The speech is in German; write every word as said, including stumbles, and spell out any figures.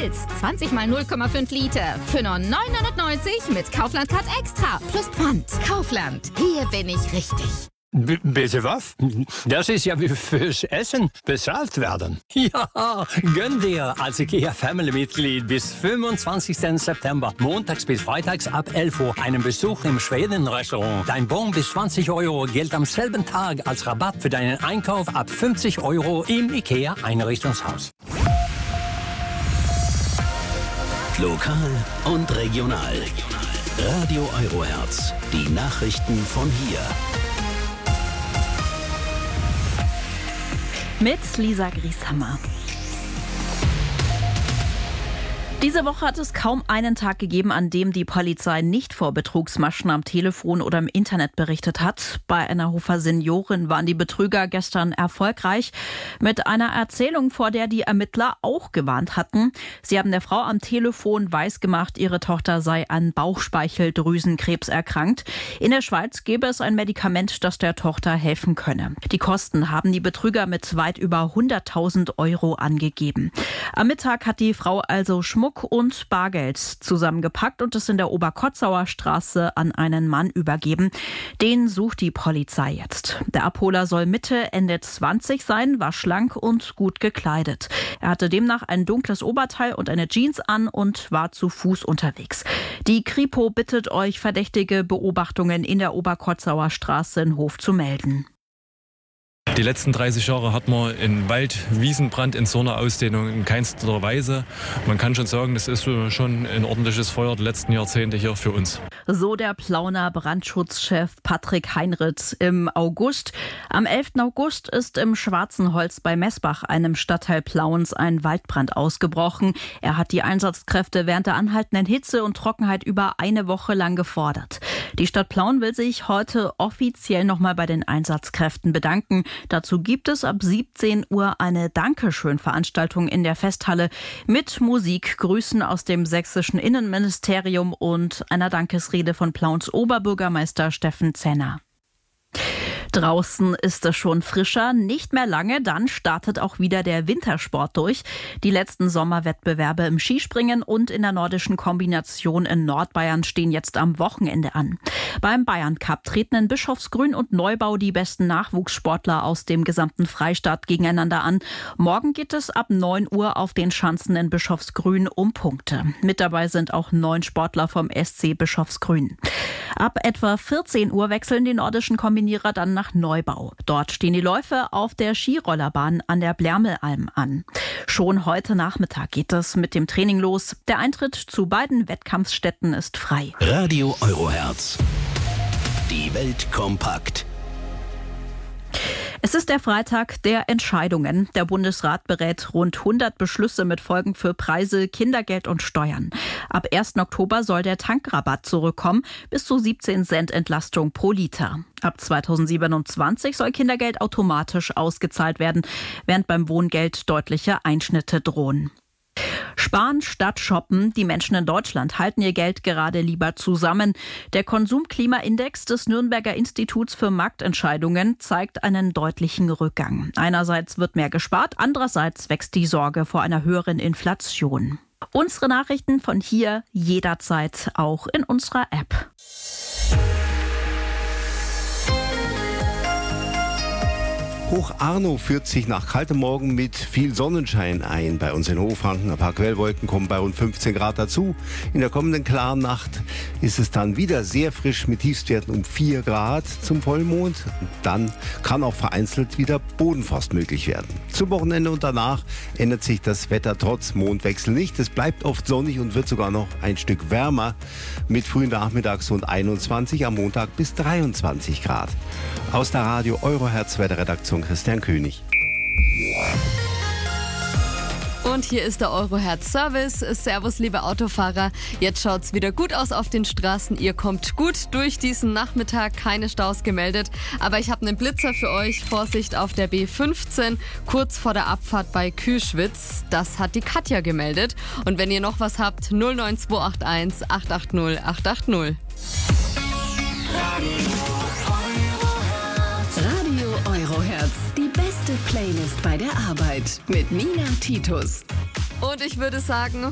Pilz, zwanzig mal null Komma fünf Liter. Für nur neun neunundneunzig mit Kaufland Card Extra. Plus Pfand. Kaufland. Hier bin ich richtig. B- bitte was? Das ist ja wie fürs Essen bezahlt werden. Ja, gönn dir als IKEA Family-Mitglied bis fünfundzwanzigsten September, montags bis freitags ab elf Uhr, einen Besuch im Schweden-Restaurant. Dein Bon bis zwanzig Euro gilt am selben Tag als Rabatt für deinen Einkauf ab fünfzig Euro im IKEA Einrichtungshaus. Lokal und regional. Radio Eurohertz. Die Nachrichten von hier. Mit Lisa Grieshammer. Diese Woche hat es kaum einen Tag gegeben, an dem die Polizei nicht vor Betrugsmaschen am Telefon oder im Internet berichtet hat. Bei einer Hofer Seniorin waren die Betrüger gestern erfolgreich mit einer Erzählung, vor der die Ermittler auch gewarnt hatten. Sie haben der Frau am Telefon weisgemacht, ihre Tochter sei an Bauchspeicheldrüsenkrebs erkrankt. In der Schweiz gäbe es ein Medikament, das der Tochter helfen könne. Die Kosten haben die Betrüger mit weit über hunderttausend Euro angegeben. Am Mittag hat die Frau also Schmuck und Bargeld zusammengepackt und es in der Oberkotzauer Straße an einen Mann übergeben. Den sucht die Polizei jetzt. Der Abholer soll Mitte, Ende zwanzig sein, war schlank und gut gekleidet. Er hatte demnach ein dunkles Oberteil und eine Jeans an und war zu Fuß unterwegs. Die Kripo bittet euch, verdächtige Beobachtungen in der Oberkotzauer Straße in Hof zu melden. Die letzten dreißig Jahre hat man in Wald, Wiesenbrand in so einer Ausdehnung in keinster Weise. Man kann schon sagen, das ist schon ein ordentliches Feuer der letzten Jahrzehnte hier für uns. So der Plauner Brandschutzchef Patrick Heinrith im August. Am elften August ist im Schwarzenholz bei Messbach, einem Stadtteil Plauens, ein Waldbrand ausgebrochen. Er hat die Einsatzkräfte während der anhaltenden Hitze und Trockenheit über eine Woche lang gefordert. Die Stadt Plauen will sich heute offiziell nochmal bei den Einsatzkräften bedanken. Dazu gibt es ab siebzehn Uhr eine Dankeschön-Veranstaltung in der Festhalle mit Musik, Grüßen aus dem sächsischen Innenministerium und einer Dankesrede von Plauens Oberbürgermeister Steffen Zenner. Draußen ist es schon frischer, nicht mehr lange, dann startet auch wieder der Wintersport durch. Die letzten Sommerwettbewerbe im Skispringen und in der nordischen Kombination in Nordbayern stehen jetzt am Wochenende an. Beim Bayern Cup treten in Bischofsgrün und Neubau die besten Nachwuchssportler aus dem gesamten Freistaat gegeneinander an. Morgen geht es ab neun Uhr auf den Schanzen in Bischofsgrün um Punkte. Mit dabei sind auch neun Sportler vom S C Bischofsgrün. Ab etwa vierzehn Uhr wechseln die nordischen Kombinierer dann nach Neubau. Dort stehen die Läufe auf der Skirollerbahn an der Blärmelalm an. Schon heute Nachmittag geht es mit dem Training los. Der Eintritt zu beiden Wettkampfstätten ist frei. Radio Eurohertz. Die Welt kompakt. Es ist der Freitag der Entscheidungen. Der Bundesrat berät rund hundert Beschlüsse mit Folgen für Preise, Kindergeld und Steuern. Ab ersten Oktober soll der Tankrabatt zurückkommen, bis zu siebzehn Cent Entlastung pro Liter. Ab zweitausendsiebenundzwanzig soll Kindergeld automatisch ausgezahlt werden, während beim Wohngeld deutliche Einschnitte drohen. Sparen statt shoppen. Die Menschen in Deutschland halten ihr Geld gerade lieber zusammen. Der Konsumklimaindex des Nürnberger Instituts für Marktentscheidungen zeigt einen deutlichen Rückgang. Einerseits wird mehr gespart, andererseits wächst die Sorge vor einer höheren Inflation. Unsere Nachrichten von hier jederzeit auch in unserer App. Hoch Arno führt sich nach kaltem Morgen mit viel Sonnenschein ein. Bei uns in Hochfranken ein paar Quellwolken kommen bei rund fünfzehn Grad dazu. In der kommenden klaren Nacht ist es dann wieder sehr frisch mit Tiefstwerten um vier Grad zum Vollmond. Dann kann auch vereinzelt wieder Bodenfrost möglich werden. Zum Wochenende und danach ändert sich das Wetter trotz Mondwechsel nicht. Es bleibt oft sonnig und wird sogar noch ein Stück wärmer mit frühen Nachmittags rund einundzwanzig, am Montag bis dreiundzwanzig Grad. Aus der Radio Eurohertz Wetterredaktion Christian König. Und hier ist der Eurohertz Service. Servus, liebe Autofahrer. Jetzt schaut's wieder gut aus auf den Straßen. Ihr kommt gut durch diesen Nachmittag. Keine Staus gemeldet. Aber ich habe einen Blitzer für euch. Vorsicht auf der B fünfzehn, kurz vor der Abfahrt bei Kühlschwitz. Das hat die Katja gemeldet. Und wenn ihr noch was habt, null neun zwei acht eins acht acht null acht acht null. Radio Eurohertz, die beste Playlist bei der Arbeit mit Nina Titus. Und ich würde sagen,